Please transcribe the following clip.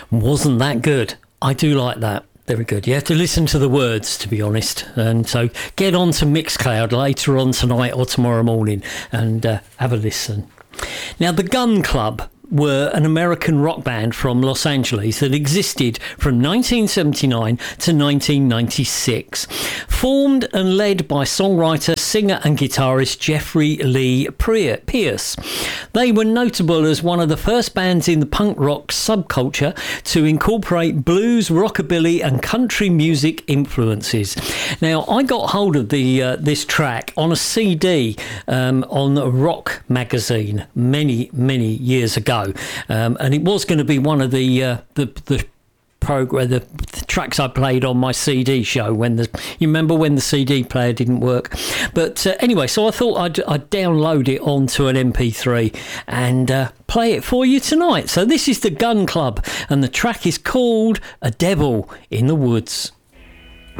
Wasn't that good? I do like that. Very good. You have to listen to the words, to be honest. And so get on to Mixcloud later on tonight or tomorrow morning and have a listen. Now, the Gun Club were an American rock band from Los Angeles that existed from 1979 to 1996. Formed and led by songwriter, singer and guitarist Jeffrey Lee Pierce. They were notable as one of the first bands in the punk rock subculture to incorporate blues, rockabilly and country music influences. Now, I got hold of this track on a CD on a rock magazine many years ago. And it was going to be one of the tracks I played on my CD show you remember when the CD player didn't work. But anyway, so I thought I'd download it onto an MP3 and play it for you tonight. So this is the Gun Club and the track is called A Devil in the Woods.